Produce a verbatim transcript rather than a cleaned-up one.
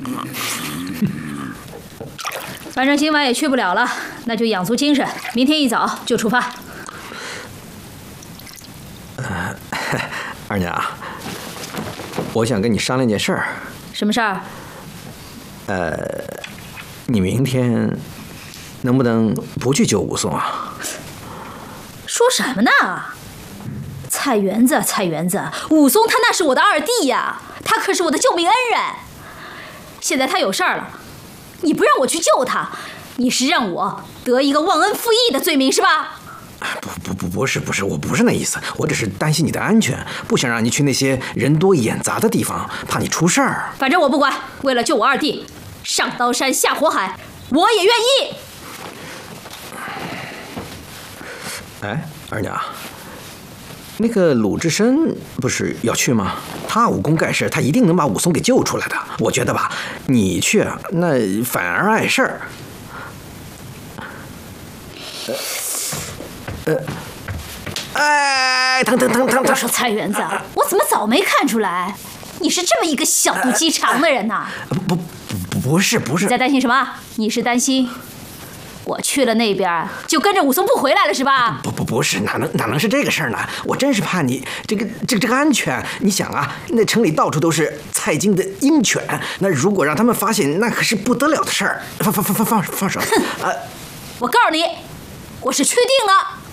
反正今晚也去不了了，那就养足精神，明天一早就出发。 呃，二娘，我想跟你商量件事儿。 什么事儿？ 呃，你明天能不能不去救武松啊？ 说什么呢？菜园子，菜园子，武松他那是我的二弟呀，他可是我的救命恩人。现在他有事儿了，你不让我去救他，你是让我得一个忘恩负义的罪名是吧？ 不不不，不是不是，我不是那意思，我只是担心你的安全，不想让你去那些人多眼杂的地方，怕你出事儿。 反正我不管，为了救我二弟，上刀山下火海，我也愿意。 哎，二娘，那个鲁智深不是要去吗？他武功盖世，他一定能把武松给救出来的。我觉得吧，你去啊，那反而碍事儿。呃，呃，哎，疼疼疼疼疼！ 我说菜园子，我怎么早没看出来？你是这么一个小肚鸡肠的人呐、啊？ 不不不，不是不是。 你在担心什么？你是担心我去了那边就跟着武松不回来了是吧？ 不不不是，哪能哪能是这个事儿呢？我真是怕你这个这个这个安全。你想啊，那城里到处都是蔡京的鹰犬，那如果让他们发现，那可是不得了的事儿。放放放放放放手！ 哼！呃，我告诉你，我是确定了。